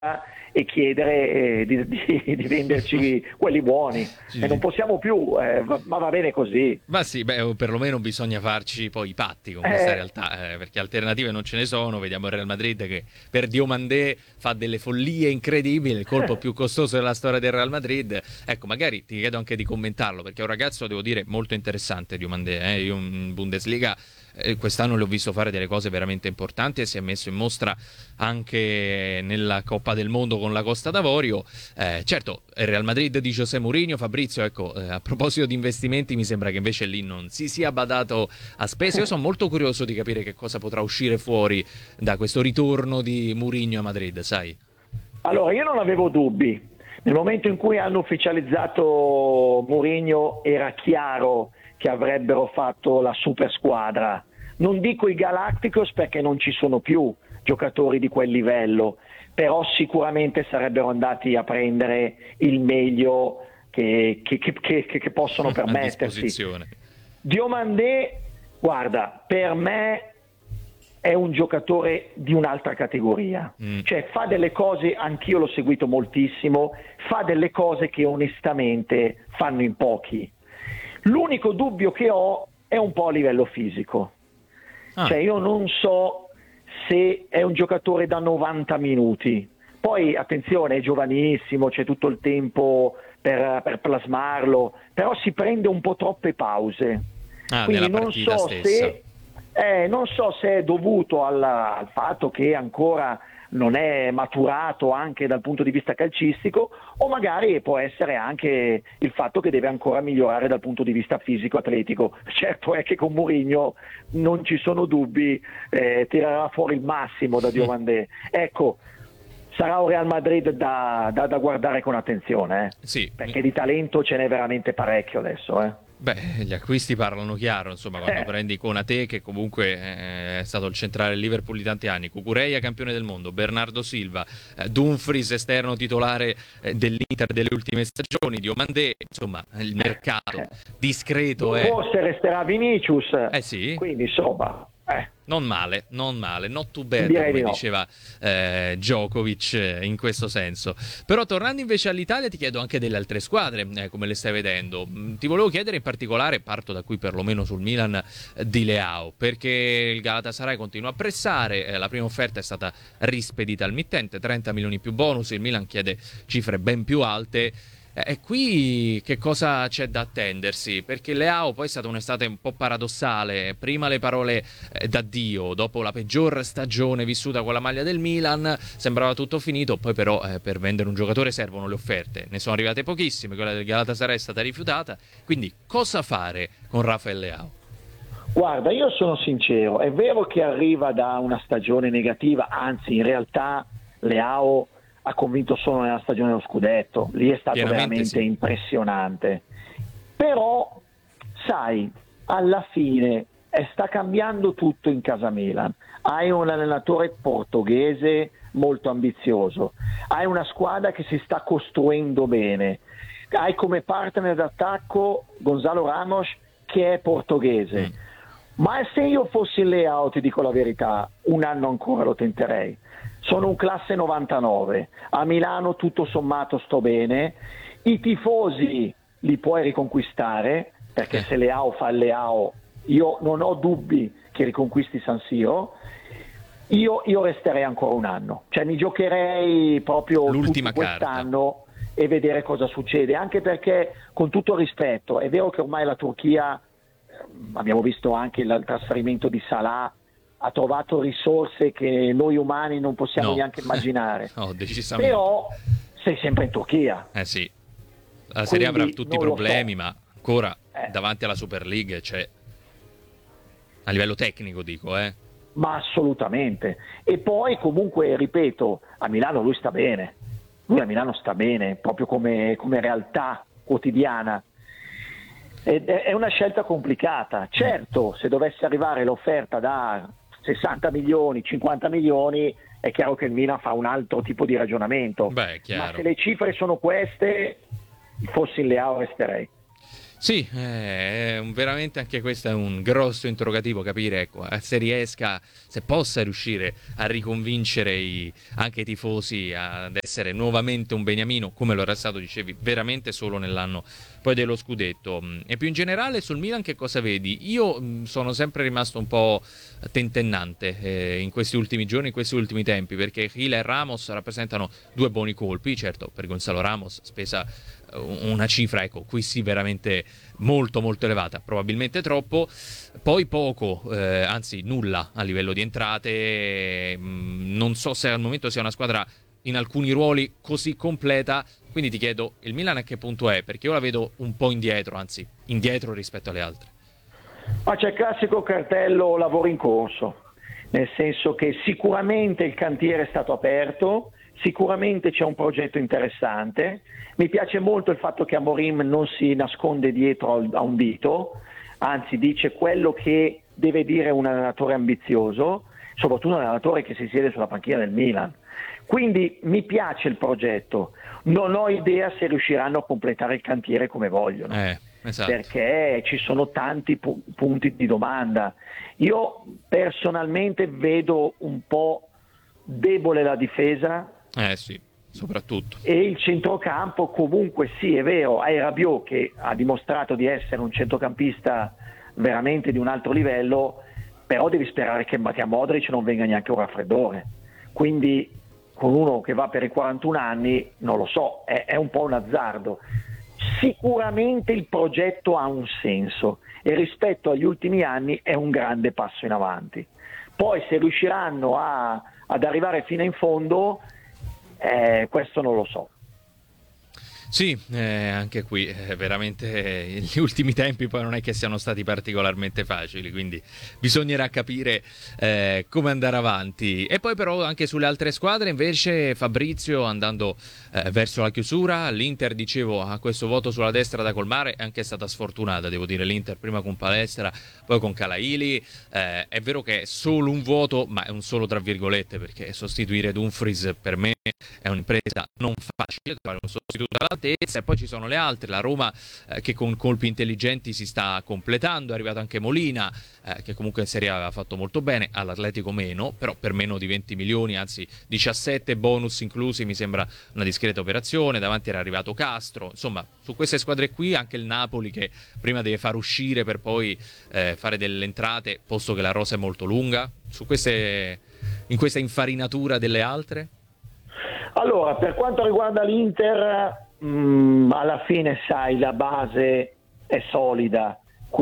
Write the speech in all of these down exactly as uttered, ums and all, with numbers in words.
e chiedere eh, di, di, di venderci quelli buoni, Sì. e non possiamo più, eh, va- ma va bene così. Ma sì, beh, o perlomeno bisogna farci poi i patti con questa Eh, realtà, eh, perché alternative non ce ne sono. Vediamo il Real Madrid che per Diomandé fa delle follie incredibili, il colpo più costoso della storia del Real Madrid. Ecco, magari ti chiedo anche di commentarlo, perché è un ragazzo, devo dire, molto interessante Diomandé. Eh? Io in Bundesliga eh, quest'anno l'ho visto fare delle cose veramente importanti e si è messo in mostra anche nella Coppa del Mondo con la Costa d'Avorio. Eh, certo, il Real Madrid di José Mourinho, Fabrizio, ecco, eh, a proposito di investimenti, mi sembra che invece lì non si sia badato a spese. Io sono molto curioso di capire che cosa potrà uscire fuori da questo ritorno di Mourinho a Madrid, sai? allora, io non avevo dubbi. Nel momento in cui hanno ufficializzato Mourinho era chiaro che avrebbero fatto la super squadra. Non dico i Galacticos perché non ci sono più giocatori di quel livello, però sicuramente sarebbero andati a prendere il meglio che, che- che- che- che possono A permettersi. disposizione. Diomandé, guarda, per me è un giocatore di un'altra categoria, Mm. cioè fa delle cose, anch'io l'ho seguito moltissimo, fa delle cose che onestamente fanno in pochi. L'unico dubbio che ho è un po' a livello fisico, Ah. cioè io non so se è un giocatore da novanta minuti. Poi attenzione, è giovanissimo, c'è tutto il tempo per, per plasmarlo, però si prende un po' troppe pause. Ah, Quindi nella non partita so stessa. se eh, non so se è dovuto alla- al fatto che ancora non è maturato anche dal punto di vista calcistico, o magari può essere anche il fatto che deve ancora migliorare dal punto di vista fisico-atletico. Certo è che con Mourinho non ci sono dubbi, eh, tirerà fuori il massimo da Diomandé. Ecco, sarà un Real Madrid da, da- da guardare con attenzione, eh, Sì. perché di talento ce n'è veramente parecchio adesso. Eh. Beh, gli acquisti parlano chiaro, insomma, quando Eh. prendi Konate, che comunque eh, è stato il centrale del Liverpool di tanti anni, Cucurella campione del mondo, Bernardo Silva, eh, Dumfries esterno titolare eh, dell'Inter delle ultime stagioni, Diomandé, insomma, il mercato Eh. discreto è... Forse resterà Vinicius, Eh sì, quindi insomma, eh, non male, non male, not too bad, Direi come di no. diceva eh, Djokovic eh, in questo senso. Però tornando invece all'Italia ti chiedo anche delle altre squadre, eh, come le stai vedendo. Mm, Ti volevo chiedere in particolare, parto da qui perlomeno sul Milan eh, di Leao, perché il Galatasaray continua a pressare, eh, la prima offerta è stata rispedita al mittente, trenta milioni più bonus, il Milan chiede cifre ben più alte. Eh, E qui che cosa c'è da attendersi? Perché Leao poi è stata un'estate un po' paradossale. Prima le parole eh, d'addio, dopo la peggior stagione vissuta con la maglia del Milan, sembrava tutto finito. Poi però eh, per vendere un giocatore servono le offerte. Ne sono arrivate pochissime, quella del Galatasaray è stata rifiutata. Quindi cosa fare con Rafael Leao? guarda, io sono sincero, è vero che arriva da una stagione negativa, anzi in realtà Leao ha convinto solo nella stagione dello scudetto, lì è stato Pienamente veramente sì. impressionante. Però, sai, alla fine eh, sta cambiando tutto in casa Milan. Hai un allenatore portoghese molto ambizioso, hai una squadra che si sta costruendo bene, hai come partner d'attacco Gonzalo Ramos che è portoghese. Mm. Ma se io fossi Leao, ti dico la verità, un anno ancora lo tenterei. Sono un classe novantanove, a Milano tutto sommato sto bene, i tifosi li puoi riconquistare, perché Eh. se Leao fa il Leao, io non ho dubbi che riconquisti San Siro. Io, io resterei ancora un anno, cioè mi giocherei proprio L'ultima tutto carta. quest'anno e vedere cosa succede, anche perché, con tutto il rispetto, è vero che ormai la Turchia, abbiamo visto anche il trasferimento di Salah, ha trovato risorse che noi umani non possiamo No. neanche immaginare. No, decisamente. Però sei sempre in Turchia. Eh sì, la Serie A avrà Quindi tutti i non lo problemi, so. ma ancora Eh. davanti alla Super League c'è, a livello tecnico dico, eh. Ma assolutamente. E poi comunque, ripeto, a Milano lui sta bene. Lui a Milano sta bene, proprio come, come realtà quotidiana. Ed è è una scelta complicata. Certo, se dovesse arrivare l'offerta da sessanta milioni, cinquanta milioni, è chiaro che il Milan fa un altro tipo di ragionamento. Beh, è chiaro. Ma se le cifre sono queste, fossi in Leao resterei. Sì, è un- veramente anche questo è un grosso interrogativo, capire ecco, eh, se riesca, se possa riuscire a riconvincere i- anche i tifosi ad essere nuovamente un beniamino, come lo era stato, dicevi, veramente solo nell'anno poi dello scudetto. Mm, E più in generale sul Milan che cosa vedi? Io mm, sono sempre rimasto un po' tentennante eh, in questi ultimi giorni, in questi ultimi tempi, perché Gil e Ramos rappresentano due buoni colpi, certo per Gonzalo Ramos spesa eh, una cifra, ecco, qui sì veramente molto molto elevata, probabilmente troppo, poi poco, eh, anzi nulla a livello di entrate, mh, non so se al momento sia una squadra in alcuni ruoli così completa, quindi ti chiedo il Milan a che punto è, perché io la vedo un po' indietro, anzi indietro rispetto alle altre. Ma c'è il classico cartello lavoro in corso, nel senso che sicuramente il cantiere è stato aperto, sicuramente c'è un progetto interessante, mi piace molto il fatto che Amorim non si nasconde dietro al- a un dito, anzi dice quello che deve dire un allenatore ambizioso, soprattutto un allenatore che si siede sulla panchina del Milan. Quindi mi piace il progetto, non ho idea se riusciranno a completare il cantiere come vogliono, Eh, esatto. perché ci sono tanti pu- punti di domanda. Io personalmente vedo un po' debole la difesa Eh sì, soprattutto. e il centrocampo comunque sì, è vero, hai Rabiot che ha dimostrato di essere un centrocampista veramente di un altro livello, però devi sperare che, che a Modric non venga neanche un raffreddore. Quindi con uno che va per i quarantuno anni, non lo so, è, è un po' un azzardo. Sicuramente il progetto ha un senso e rispetto agli ultimi anni è un grande passo in avanti. Poi se riusciranno a, ad arrivare fino in fondo, eh, questo non lo so. Sì, eh, anche qui eh, veramente eh, gli ultimi tempi poi non è che siano stati particolarmente facili, quindi bisognerà capire eh, come andare avanti. E poi però anche sulle altre squadre invece Fabrizio andando eh, verso la chiusura, l'Inter dicevo ha questo voto sulla destra da colmare, è anche stata sfortunata devo dire l'Inter prima con Palestra, poi con Calaili, eh, è vero che è solo un voto ma è un solo tra virgolette perché sostituire Dumfries per me è un'impresa non facile trovare un sostituto all'altezza e poi ci sono le altre, la Roma eh, che con colpi intelligenti si sta completando, è arrivato anche Molina eh, che comunque in Serie A aveva fatto molto bene, all'Atletico meno, però per meno di venti milioni, anzi diciassette bonus inclusi mi sembra una discreta operazione, davanti era arrivato Castro, insomma su queste squadre qui anche il Napoli che prima deve far uscire per poi eh, fare delle entrate, posto che la rosa è molto lunga, su queste, in questa infarinatura delle altre. Allora, per quanto riguarda l'Inter, mh, alla fine sai, la base è solida,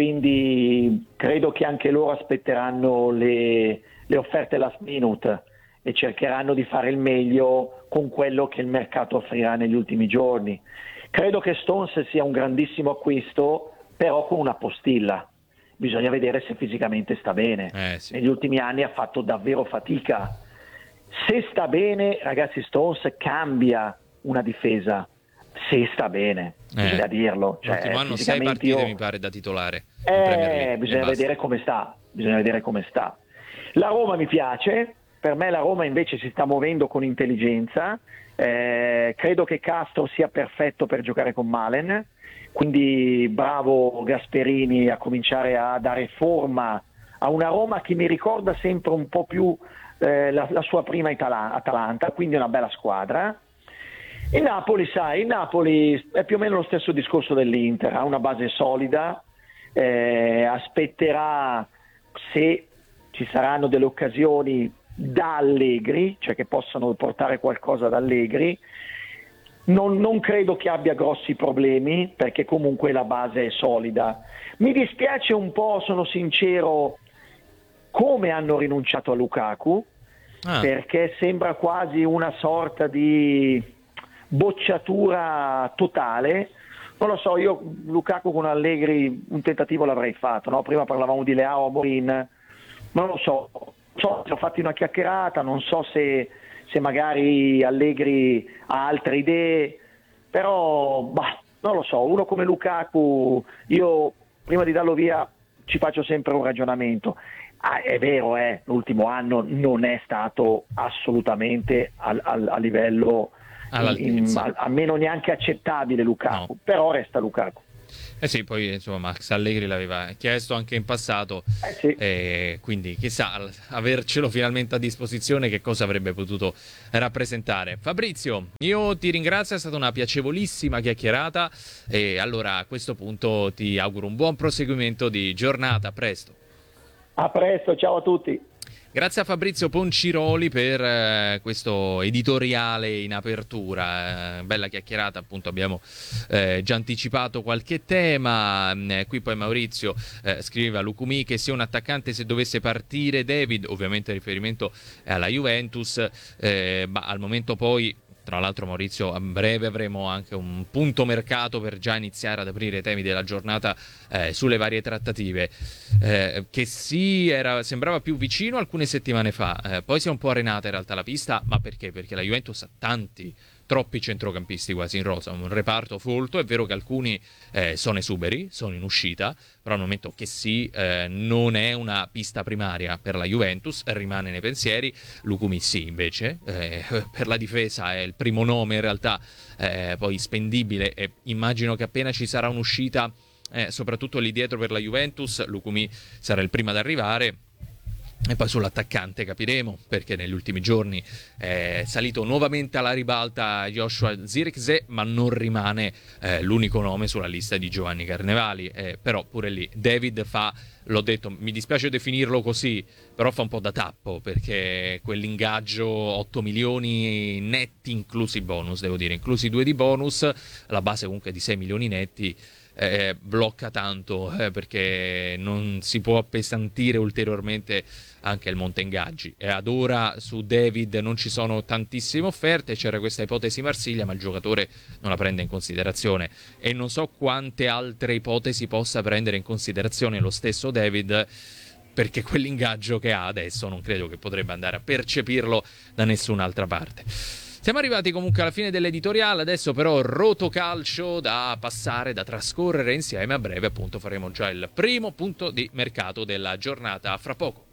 quindi credo che anche loro aspetteranno le, le offerte last minute e cercheranno di fare il meglio con quello che il mercato offrirà negli ultimi giorni. Credo che Stones sia un grandissimo acquisto, però con una postilla. Bisogna vedere se fisicamente sta bene. Eh, sì. Negli ultimi anni ha fatto davvero fatica. Se sta bene, ragazzi, Stones cambia una difesa. Se sta bene, Eh, bisogna dirlo. Cioè, l'ultimo anno sei fisicamente partite io- mi pare da titolare in Premier eh, League, e bisogna basta. vedere come sta. Bisogna vedere come sta. La Roma mi piace, per me la Roma invece si sta muovendo con intelligenza. Eh, credo che Castro sia perfetto per giocare con Malen, quindi bravo Gasperini a cominciare a dare forma a una Roma che mi ricorda sempre un po' più eh, la, la sua prima Itala- Atalanta, quindi una bella squadra. Il Napoli, sai, il Napoli è più o meno lo stesso discorso dell'Inter, ha una base solida, eh, aspetterà se ci saranno delle occasioni da Allegri, cioè che possano portare qualcosa da Allegri. Non, non credo che abbia grossi problemi perché comunque la base è solida. Mi dispiace un po', sono sincero, come hanno rinunciato a Lukaku, Ah, perché sembra quasi una sorta di bocciatura totale. Non lo so, io Lukaku con Allegri un tentativo l'avrei fatto, no? Prima parlavamo di Leao a Morin, non lo so, so se ho fatto una chiacchierata, non so se, se magari Allegri ha altre idee, però bah, non lo so, uno come Lukaku, io prima di darlo via ci faccio sempre un ragionamento. Ah, è vero, eh, l'ultimo anno non è stato assolutamente al, al, a livello in, all'altezza. a, a meno neanche accettabile Lukaku, No. però resta Lukaku. Eh sì, poi insomma Max Allegri l'aveva chiesto anche in passato, Eh sì. e quindi chissà, avercelo finalmente a disposizione che cosa avrebbe potuto rappresentare. Fabrizio, io ti ringrazio, è stata una piacevolissima chiacchierata e allora a questo punto ti auguro un buon proseguimento di giornata, a presto. A presto, ciao a tutti. Grazie a Fabrizio Ponciroli per eh, questo editoriale in apertura, eh, bella chiacchierata, appunto abbiamo eh, già anticipato qualche tema, eh, qui poi Maurizio eh, scriveva Lucumi che sia un attaccante se dovesse partire David, ovviamente riferimento alla Juventus, eh, ma al momento poi tra l'altro Maurizio a breve avremo anche un punto mercato per già iniziare ad aprire i temi della giornata eh, sulle varie trattative eh, che sì era, sembrava più vicino alcune settimane fa, eh, poi si è un po' arenata in realtà la pista, ma perché? Perché la Juventus ha tanti troppi centrocampisti quasi in rosa, un reparto folto, è vero che alcuni eh, sono esuberi, sono in uscita, però al momento che sì, eh, non è una pista primaria per la Juventus, rimane nei pensieri, Lucumi sì invece, eh, per la difesa è il primo nome in realtà eh, poi spendibile e immagino che appena ci sarà un'uscita, eh, soprattutto lì dietro per la Juventus, Lucumi sarà il primo ad arrivare. E poi sull'attaccante capiremo, perché negli ultimi giorni è salito nuovamente alla ribalta Joshua Zirkzee, ma non rimane eh, l'unico nome sulla lista di Giovanni Carnevali. Eh, però pure lì David fa, l'ho detto, mi dispiace definirlo così, però fa un po' da tappo, perché quell'ingaggio otto milioni netti, inclusi bonus, devo dire, inclusi due di bonus, la base comunque di sei milioni netti, Eh, blocca tanto eh, perché non si può appesantire ulteriormente anche il monte ingaggi e ad ora su David non ci sono tantissime offerte, c'era questa ipotesi Marsiglia ma il giocatore non la prende in considerazione e non so quante altre ipotesi possa prendere in considerazione lo stesso David, perché quell'ingaggio che ha adesso non credo che potrebbe andare a percepirlo da nessun'altra parte. Siamo arrivati comunque alla fine dell'editoriale, adesso però rotocalcio da passare, da trascorrere insieme, a breve appunto faremo già il primo punto di mercato della giornata, fra poco.